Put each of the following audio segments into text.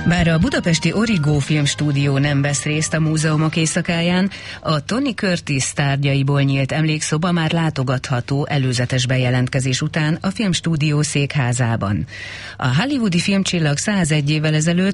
Bár a budapesti Origo Filmstúdió nem vesz részt a múzeumok éjszakáján, a Tony Curtis tárgyaiból nyílt emlékszoba már látogatható előzetes bejelentkezés után a Filmstúdió székházában. A hollywoodi filmcsillag 101 évvel ezelőtt,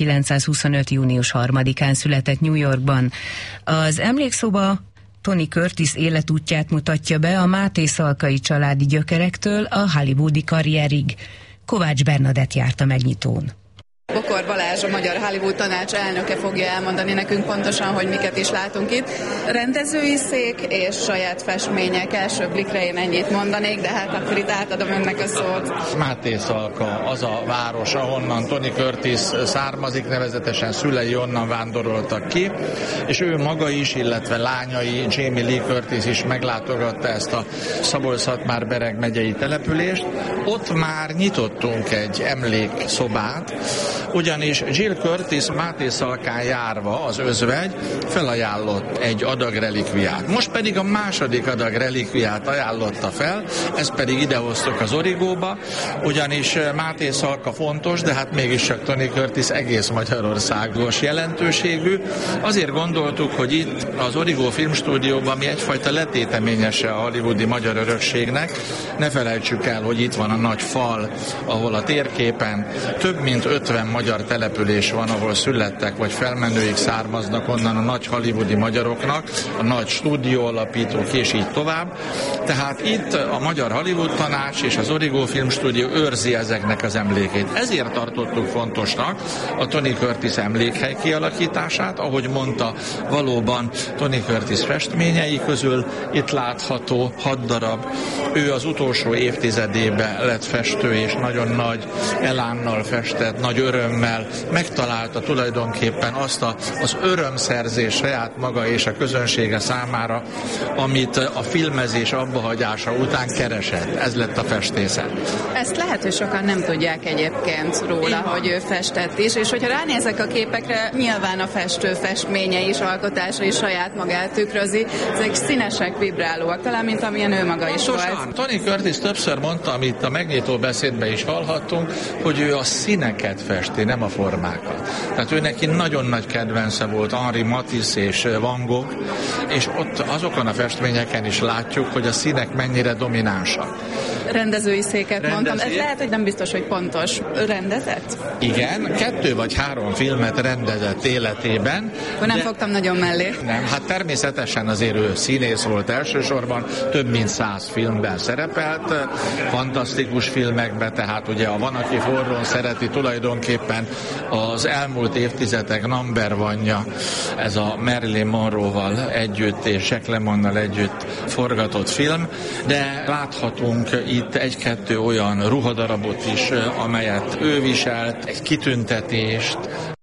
1925. június 3-án született New Yorkban. Az emlékszoba Tony Curtis életútját mutatja be a Máté Szalkai családi gyökerektől a hollywoodi karrierig. Kovács Bernadett járt a megnyitón. Bokor Balázs, a Magyar Hollywood Tanács elnöke fogja elmondani nekünk pontosan, hogy miket is látunk itt. Rendezői szék és saját festmények. Első blikre én ennyit mondanék, de hát akkor itt átadom önnek a szót. Máté Szalka az a város, ahonnan Tony Curtis származik, nevezetesen szülei onnan vándoroltak ki, és ő maga is, illetve lányai, Jamie Lee Curtis is meglátogatta ezt a Szabolcs-Szatmár-Bereg megyei települést. Ott már nyitottunk egy emlékszobát, ugyanis Jill Curtis Máté Szalkán járva, az özvegy, felajánlott egy adag relikviát. Most pedig a második adag relikviát ajánlotta fel, ezt pedig idehoztuk az Origóba, ugyanis Máté Szalka fontos, de hát mégiscsak Tony Curtis egész Magyarországos jelentőségű. Azért gondoltuk, hogy itt az Origo Filmstúdióban mi egyfajta letéteményese a hollywoodi magyar örökségnek. Ne felejtsük el, hogy itt van a nagy fal, ahol a térképen több mint 50 magyar település van, ahol születtek, vagy felmenőik származnak onnan a nagy hollywoodi magyaroknak, a nagy stúdióalapítók, és így tovább. Tehát itt a Magyar Hollywood Tanács és az Origo Filmstúdió őrzi ezeknek az emlékét. Ezért tartottuk fontosnak a Tony Curtis emlékhely kialakítását, ahogy mondta, valóban Tony Curtis festményei közül itt látható 6 darab. Ő az utolsó évtizedében lett festő, és nagyon nagy elánnal festett, nagy örömmel megtalálta tulajdonképpen azt az örömszerzés saját maga és a közönsége számára, amit a filmezés abbahagyása után keresett. Ez lett a festészet. Ezt lehet, hogy sokan nem tudják egyébként róla, hogy ő festett is, és hogyha ránézek a képekre, nyilván a festő festménye is, alkotása is saját magát tükrözi. Ezek színesek, vibrálóak, talán mint amilyen ő maga is volt. Tony Curtis többször mondta, amit a megnyitó beszédben is hallhattunk, hogy ő a színeket festi, nem a formákat. Tehát ő neki nagyon nagy kedvence volt Henri Matisse és Van Gogh, és ott azokon a festményeken is látjuk, hogy a színek mennyire dominánsak. Rendezői széket mondtam. Ez lehet, hogy nem biztos, hogy pontos. Rendezett? Igen, 2 vagy 3 filmet rendezett életében. Akkor nem fogtam nagyon mellé. Nem, hát természetesen azért ő színész volt elsősorban, több mint 100 filmben szerepelt, fantasztikus filmekben, tehát ugye a Van, aki forrón szereti tulajdonképpen az elmúlt évtizedek number one-ja, ez a Marilyn Monroe-val együtt és Jack Lemmonnal együtt forgatott film, de láthatunk itt 1-2 olyan ruhadarabot is, amelyet ő viselt, egy kitüntetést.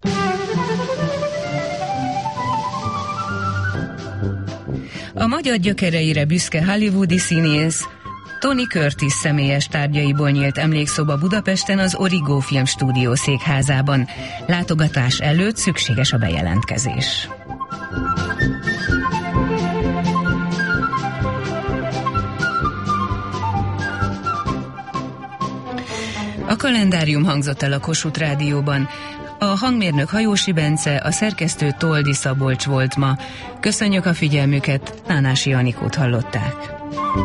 A magyar gyökereire büszke hollywoodi színész Tony Curtis személyes tárgyaiból nyílt emlékszoba Budapesten az Origo Filmstúdió székházában. Látogatás előtt szükséges a bejelentkezés. A kalendárium hangzott el a Kossuth Rádióban. A hangmérnök Hajósi Bence, a szerkesztő Toldi Szabolcs volt ma. Köszönjük a figyelmüket, Nánási Anikót hallották.